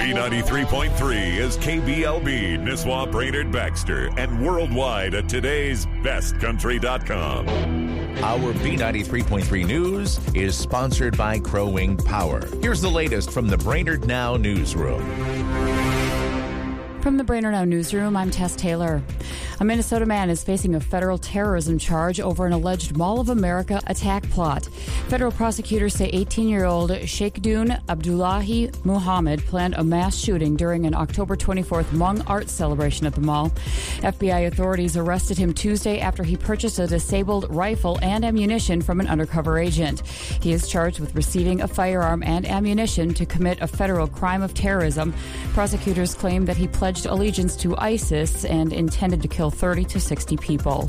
B93.3 is KBLB, Nisswa, Brainerd, Baxter, and worldwide at today'sbestcountry.com. Our B93.3 News is sponsored by Crow Wing Power. Here's the latest from the Brainerd Now newsroom. From the Brainerd Now newsroom, I'm Tess Taylor. A Minnesota man is facing a federal terrorism charge over an alleged Mall of America attack plot. Federal prosecutors say 18-year-old Sheikhdun Abdullahi Muhammad planned a mass shooting during an October 24th Hmong art celebration at the mall. FBI authorities arrested him Tuesday after he purchased a disabled rifle and ammunition from an undercover agent. He is charged with receiving a firearm and ammunition to commit a federal crime of terrorism. Prosecutors claim that he pledged allegiance to ISIS and intended to kill 30 to 60 people.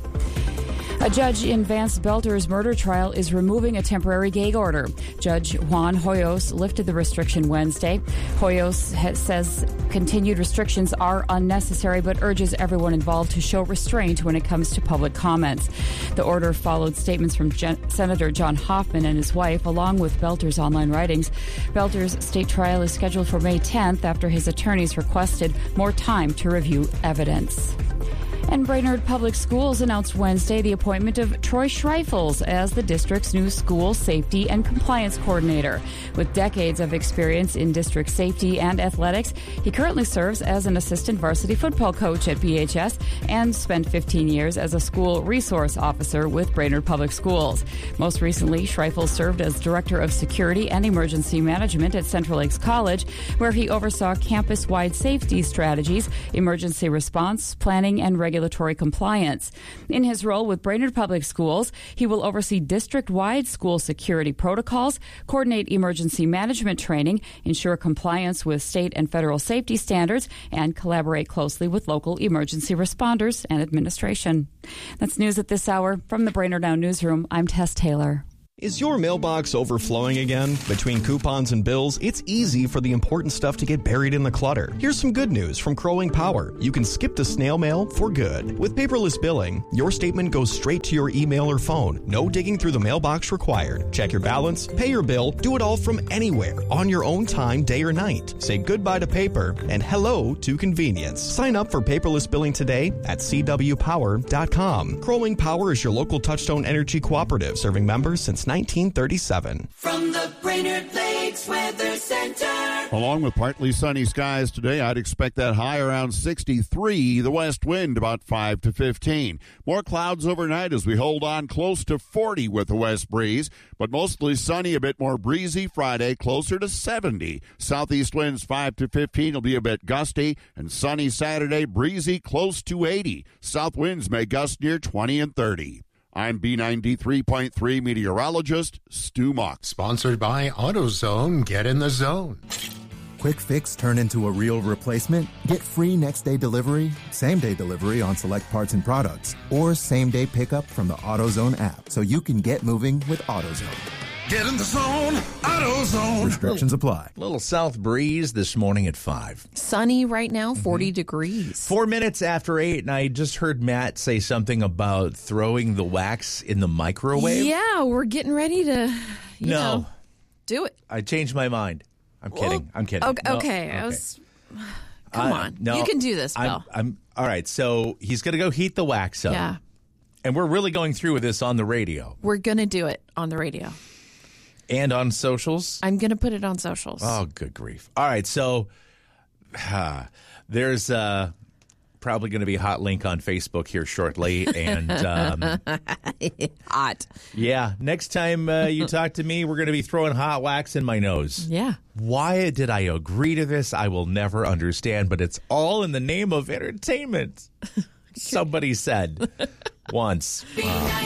A judge in Vance Belter's murder trial is removing a temporary gag order. Judge Juan Hoyos lifted the restriction Wednesday. Hoyos says continued restrictions are unnecessary, but urges everyone involved to show restraint when it comes to public comments. The order followed statements from Senator John Hoffman and his wife, along with Belter's online writings. Belter's state trial is scheduled for May 10th after his attorneys requested more time to review evidence. And Brainerd Public Schools announced Wednesday the appointment of Troy Schreifels as the district's new school safety and compliance coordinator. With decades of experience in district safety and athletics, he currently serves as an assistant varsity football coach at BHS and spent 15 years as a school resource officer with Brainerd Public Schools. Most recently, Schreifels served as director of security and emergency management at Central Lakes College, where he oversaw campus-wide safety strategies, emergency response, planning, and regulatory compliance. In his role with Brainerd Public Schools, he will oversee district-wide school security protocols, coordinate emergency management training, ensure compliance with state and federal safety standards, and collaborate closely with local emergency responders and administration. That's news at this hour. From the Brainerd Now newsroom, I'm Tess Taylor. Is your mailbox overflowing again? Between coupons and bills, it's easy for the important stuff to get buried in the clutter. Here's some good news from Crow Wing Power. You can skip the snail mail for good. With paperless billing, your statement goes straight to your email or phone. No digging through the mailbox required. Check your balance, pay your bill, do it all from anywhere, on your own time, day or night. Say goodbye to paper and hello to convenience. Sign up for paperless billing today at cwpower.com. Crow Wing Power is your local Touchstone Energy cooperative, serving members since 1937. From the Brainerd Lakes Weather Center. Along with partly sunny skies today, I'd expect that high around 63, the west wind about 5 to 15. More clouds overnight as we hold on close to 40 with the west breeze, but mostly sunny, a bit more breezy Friday, closer to 70. Southeast winds 5 to 15 will be a bit gusty, and sunny Saturday, breezy close to 80. South winds may gust near 20 and 30. I'm B93.3 meteorologist Stu Mock. Sponsored by AutoZone. Get in the zone. Quick fix turn into a real replacement? Get free next-day delivery, same-day delivery on select parts and products, or same-day pickup from the AutoZone app so you can get moving with AutoZone. Get in the zone, AutoZone. Restrictions apply. Little south breeze this morning at 5. Sunny right now, 40 degrees. 4 minutes after 8, and I just heard Matt say something about throwing the wax in the microwave. Yeah, we're getting ready to, you know, do it. I changed my mind. I'm kidding. I'm kidding. Okay. No, Come on. No, you can do this, Bill. I'm all right. So he's going to go heat the wax up. Yeah. And we're really going through with this on the radio. We're going to do it on the radio. And on socials? I'm going to put it on socials. Oh, good grief. All right, so there's probably going to be a hot link on Facebook here shortly. And hot. Yeah, next time you talk to me, we're going to be throwing hot wax in my nose. Yeah. Why did I agree to this? I will never understand, but it's all in the name of entertainment. Somebody said once.